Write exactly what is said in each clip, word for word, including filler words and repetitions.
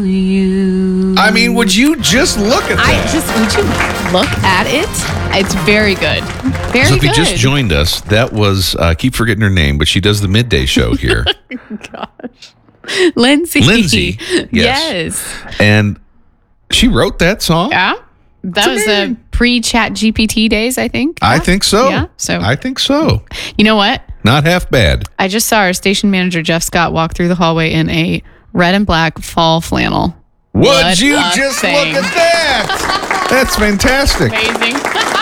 You. I mean, would you just look at I that? just, would you look at it? It's very good. Very so if good. you just joined us, that was, uh, keep forgetting her name, but she does the midday show here. Gosh. Lindsay. Lindsay, yes. Yes. And she wrote that song? Yeah. That It's was amazing. a pre-Chat G P T days, I think. I Yeah. think so. Yeah. So I think so. you know what? Not half bad. I just saw our station manager, Jeff Scott, walk through the hallway in a red and black fall flannel. Would What you a just thing. look at that? That's fantastic. Amazing.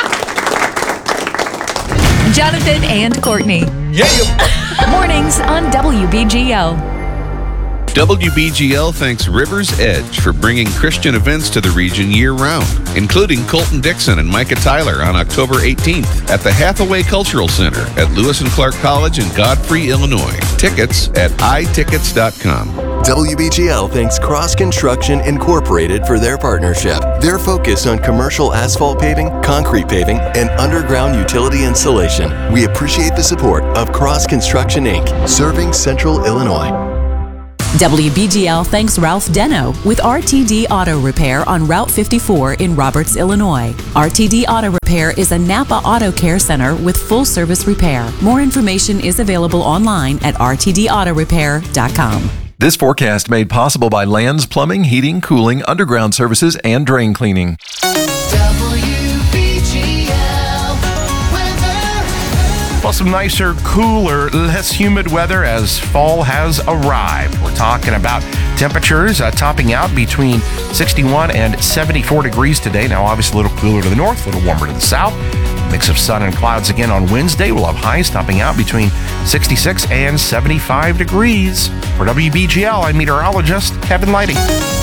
Jonathan and Courtney. Yeah. Mornings on W B G L. W B G L thanks River's Edge for bringing Christian events to the region year-round, including Colton Dixon and Micah Tyler on October eighteenth at the Hathaway Cultural Center at Lewis and Clark College in Godfrey, Illinois. Tickets at i tickets dot com. W B G L thanks Cross Construction Incorporated for their partnership. Their focus on commercial asphalt paving, concrete paving, and underground utility installation. We appreciate the support of Cross Construction Incorporated, serving Central Illinois. W B G L thanks Ralph Deno with R T D Auto Repair on Route fifty-four in Roberts, Illinois. R T D Auto Repair is a Napa Auto Care Center with full service repair. More information is available online at r t d auto repair dot com. This forecast made possible by Lands Plumbing, Heating, Cooling, Underground Services, and Drain Cleaning. Well, some nicer, cooler, less humid weather as fall has arrived. We're talking about temperatures uh, topping out between sixty-one and seventy-four degrees today. Now, obviously, a little cooler to the north, a little warmer to the south. Mix of sun and clouds again on Wednesday. We'll have highs topping out between sixty-six and seventy-five degrees. For W B G L, I'm meteorologist Kevin Lighting.